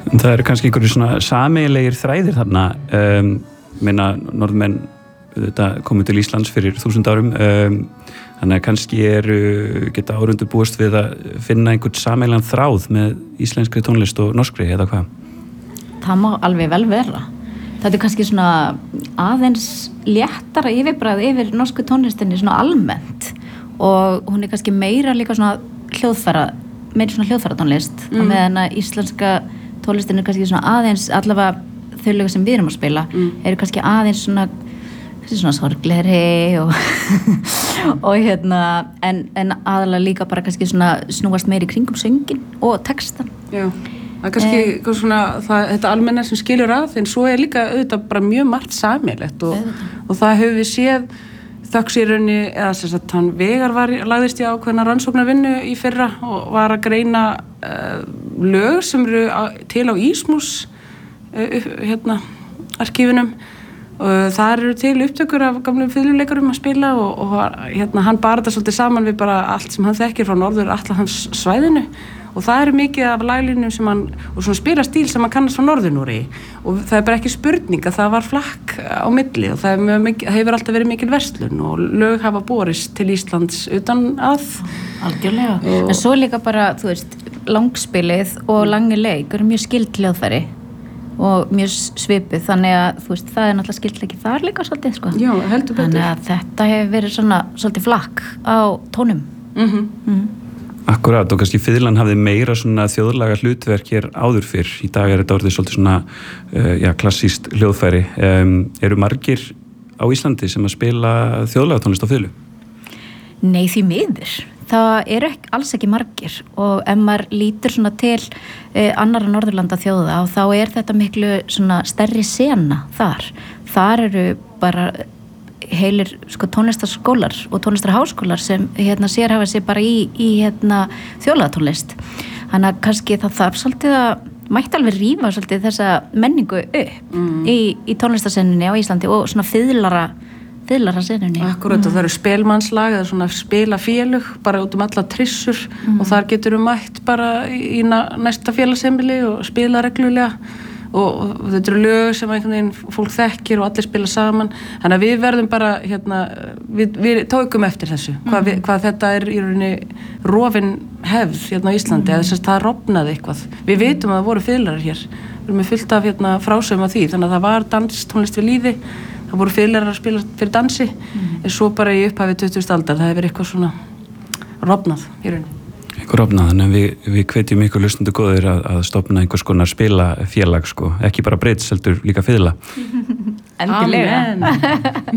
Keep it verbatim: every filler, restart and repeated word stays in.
Það eru kannski einhverju svona sameiginlegir þræðir þarna, um, meina norðmenn þetta komið til Íslands fyrir þúsund árum, um, þannig að kannski eru, geta árundur búast við að finna einhvern sameiginlegan þráð með íslenskri tónlist og norskri eða hvað? Það má alveg vel vera. Þetta er kannski svona aðeins léttara yfirbræð yfir norsku tónlistinni svona almennt og hún er kannski meira líka svona hljóðfæra, meira svona hljóðfæra tónlist mm. meðan að íslenska tónlistin er kannski svona aðeins, allavega þau lög sem við erum að spila mm. eru kannski aðeins svona, svona sorglegri og, og hérna en, en aðalega líka bara kannski svona snúast meira í kringum söngin og textan. Já. Það er kannski eh, svona, það, þetta almenna sem skilur að, en svo er líka auðvitað bara mjög margt sameiginlegt og, og það höfum við séð þöggsýrunni, eða sem sagt hann Vegar var, lagðist í ákveðna rannsóknarvinnu í fyrra og var að greina uh, lög sem eru til á Ísmús uh, hérna, arkífunum og það eru til upptökur af gamlum fiðluleikarum að spila og, og hérna, hann bar þetta svolítið saman við bara allt sem hann þekkir frá norður Atlantshafs svæðinu og það eru mikið af laglínum sem hann, og svona spila stíl sem hann kannast frá Norður-Noregi og það er bara ekki spurning að það var flakk á milli og það er mjög mikið, hefur alltaf verið mikil verslun og lög hafa borist til Íslands utan að. Algjörlega. Og en svo líka bara, þú veist, langspilið og langi leik eru mjög skild hljóðfæri og mjög svipuð, þannig að þú veist, það er náttúrulega skild ekki þar líka svolítið, sko. Já, heldur betur. Þannig að þetta hefur verið svona svolítið flakk á tónum. Mhm. Mm Akkurat, og kannski fiðlan hafði meira svona þjóðlaga hlutverk hér áður fyrr. Í dag er þetta orðið svolítið svona uh, já, klassískt hljóðfæri. Um, eru margir á Íslandi sem að spila þjóðlaga tónlist á fiðlu? Nei, því miður. Það eru ekki, alls ekki margir og ef maður lítur svona til uh, annarra Norðurlanda þjóða og þá er þetta miklu svona stærri sena þar. Þar eru bara heilir sko tónlistarskólar og tónlistarháskólar sem hérna sérhafa sig bara í, í hérna þjóðlagatónlist. Þannig að kannski það þarf svolítið að mætti alveg rífa svolítið þessa menningu upp mm. í, í tónlistarsenunni á Íslandi og svona fiðlara fiðlara senunni. Akkurat mm. og það eru spelmannslag eða svona spilafélög bara út um alla trissur mm. og þar getur við mætt bara í næsta félagsheimili og spila reglulega og, og þetta eru lög sem einhvern veginn fólk þekkir og allir spila saman þannig að við verðum bara hérna við, við tókum eftir þessu mm. hvað, við, hvað þetta er í rauninni rofin hefð hérna á Íslandi mm. eða þess að það rofnaði eitthvað við vitum að það voru fiðlarar hér við erum með fullt af hérna frásögum af því þannig að það var danstónlist við líði það voru fiðlarar að spila fyrir dansi mm. en svo bara í upphafi tuttugustu aldar það hefur eitthvað svona rofnað í rauninni Eitthvað rofnað, þannig að við, við hvetjum ykkur hlustundu góðir að, að stofna einhvers konar spilafélag sko, ekki bara breids heldur líka fiðla Endilega